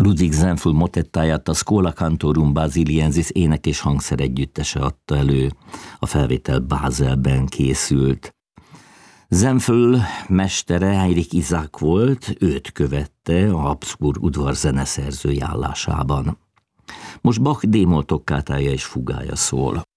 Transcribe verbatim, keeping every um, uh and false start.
Ludwig Zenfl motettáját a Schola Cantorum Basiliensis ének- és hangszer együttese adta elő. A felvétel Bázelben készült. Zenfl mestere Heinrich Isaac volt, őt követte a Habsburg udvar zeneszerzői állásában. Most Bach D-moll tokkátája és fugája szól.